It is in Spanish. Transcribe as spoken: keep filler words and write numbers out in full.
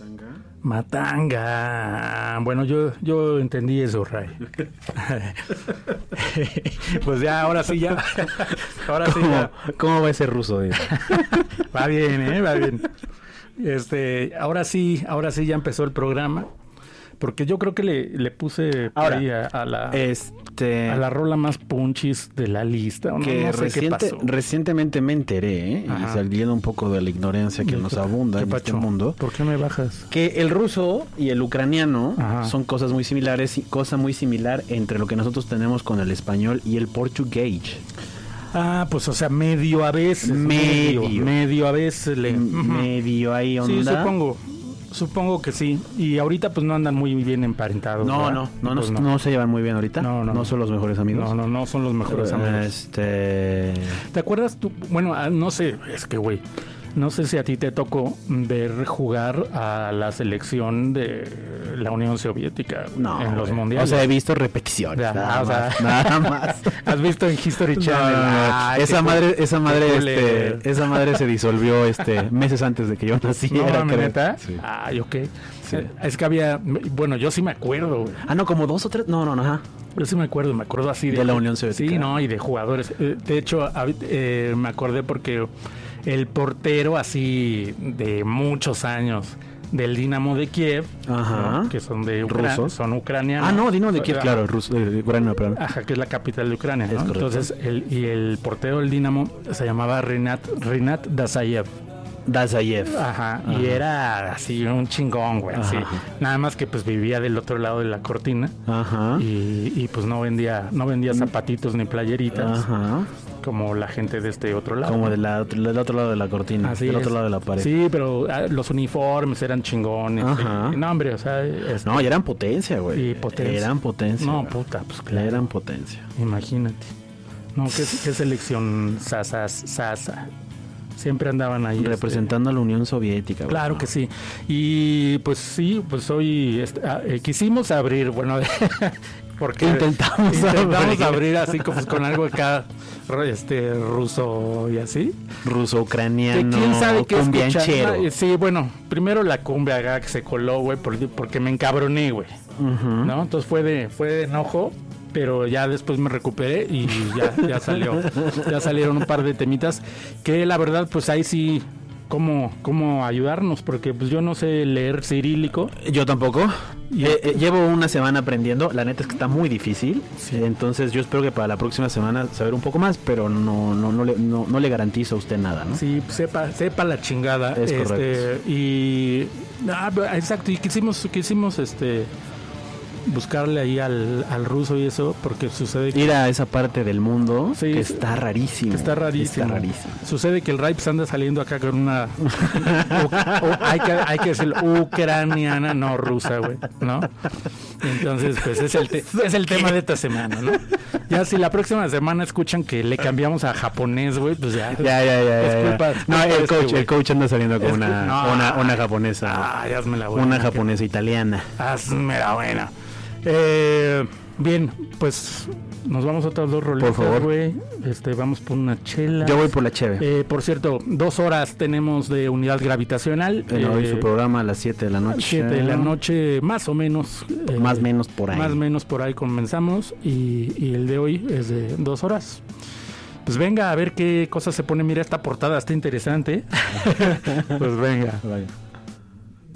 Matanga. Matanga. Bueno, yo, yo entendí eso, Ray. Pues ya, ahora sí, ya. Ahora sí, ¿Cómo, ya. ¿Cómo va ese ruso? Va bien, ¿eh? Va bien. Este, ahora sí, ahora sí ya empezó el programa. Porque yo creo que le, le puse ahora, ahí a, a la este, a la rola más punchis de la lista. No, que no sé reciente, qué pasó. Recientemente me enteré, ¿eh? Y saliendo un poco de la ignorancia que nos abunda en este mundo. ¿Por qué me bajas? Que el ruso y el ucraniano Ajá. son cosas muy similares, cosa muy similar entre lo que nosotros tenemos con el español y el portugués. Ah, pues o sea, medio a veces. Medio. Medio, medio a veces. Le... Medio ahí onda. Sí, supongo. Supongo que sí. Y ahorita pues no andan muy bien emparentados. No, no, no, pues no, no, no se llevan muy bien ahorita. No, no. No son los mejores amigos. No, no, no son los mejores uh, amigos. Este... ¿Te acuerdas tú? Bueno, no sé, es que güey, no sé si a ti te tocó ver jugar a la selección de la Unión Soviética no, en los güey. mundiales. O sea, he visto repeticiones. Ya, nada, o sea, más, nada más. ¿Has visto en History Channel? No, no, no. Ay, esa madre, esa madre, este, esa madre se disolvió este meses antes de que yo naciera. No, ¿neta? Sí. Ay, ok. Sí. Es que había, bueno, yo sí me acuerdo. Güey. Ah, no, como dos o tres. No, no, no. Ajá. Yo sí me acuerdo, me acuerdo así de, de la Unión Soviética. Sí, no, y de jugadores. De hecho, eh, me acordé porque el portero así de muchos años del Dinamo de Kiev, ajá, ¿no? Que son de Ucrania, son ucranianos. Ah, no, Dinamo de Kiev, claro, ruso, de Ucrania, perdón. Ajá, que es la capital de Ucrania, ¿no? Es correcto. Entonces, el, y el portero del Dinamo se llamaba Rinat, Rinat Dazayev. Dazayev. Ajá, ajá, y era así un chingón, güey, así. Nada más que pues vivía del otro lado de la cortina. Ajá. Y, y pues no vendía, no vendía zapatitos ni playeritas. Ajá. Como la gente de este otro lado. Como de la, del otro lado de la cortina, así del es. otro lado de la pared. Sí, pero ah, los uniformes eran chingones. Ajá. Y, no, hombre, o sea... Este, no, y eran potencia, güey. Y potencia. Eran potencia. No, güey. puta, pues claro. Eran potencia. Imagínate. No, qué, qué selección sasa, sasa. Siempre andaban ahí. Representando este... a la Unión Soviética. Claro bueno. que sí. Y pues sí, pues hoy este, eh, quisimos abrir, bueno, porque intentamos, intentamos abrir. abrir así como con algo acá este ruso y así. Ruso, ucraniano, ¿Quién sabe qué cumbianchero? escuchar? Sí, bueno, primero la cumbia acá que se coló, güey, porque me encabroné, güey. Uh-huh. ¿No? Entonces fue de, fue de enojo. Pero ya después me recuperé y ya, ya salió, ya salieron un par de temitas que la verdad pues ahí sí cómo, cómo ayudarnos, porque pues yo no sé leer cirílico. Yo tampoco. Y, eh, eh, llevo una semana aprendiendo, la neta es que está muy difícil, sí. Entonces yo espero que para la próxima semana saber un poco más, pero no no no le, no, no le garantizo a usted nada, ¿no? Sí, sepa, sepa la chingada. Es este, correcto. Y ah, exacto, y quisimos, quisimos este buscarle ahí al, al ruso y eso, porque sucede que... ir a esa parte del mundo, sí, que está rarísimo. Que está rarísimo. Está rarísimo. Sucede que el Ripes anda saliendo acá con una... o, o, hay, que, hay que decir ucraniana, no rusa, güey, ¿no? Entonces, pues es el, te, es el tema de esta semana, ¿no? Ya si la próxima semana escuchan que le cambiamos a japonés, güey, pues ya... Ya, ya, ya. Es ya, culpa, ya. No, el coach, este, el coach anda saliendo con una, no, una, una japonesa. Ay, hazme la buena. Una japonesa que, italiana. Hazme la buena. Eh, bien, pues nos vamos a otras dos rolitas, por favor, güey. Este, vamos por una chela. Yo voy por la cheve. Eh, por cierto, dos horas tenemos de unidad gravitacional. Eh, hoy su programa a las siete de la noche. siete de la noche, más o menos. Eh, más o menos por ahí. Más o menos por ahí comenzamos. Y, y el de hoy es de dos horas. Pues venga, a ver qué cosa se pone. Mira, esta portada está interesante. Pues venga. Vaya.